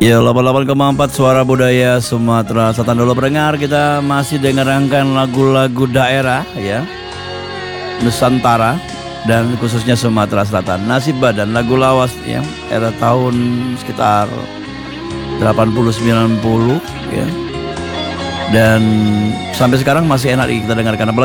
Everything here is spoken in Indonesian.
Ya, 88,4 Suara Budaya Sumatera Selatan. Dulu pendengar, kita masih dengarkan lagu-lagu daerah ya, Nusantara dan khususnya Sumatera Selatan. Nasib Badan, lagu lawas ya, era tahun sekitar 80-90 ya. Dan sampai sekarang masih enak kita dengarkan.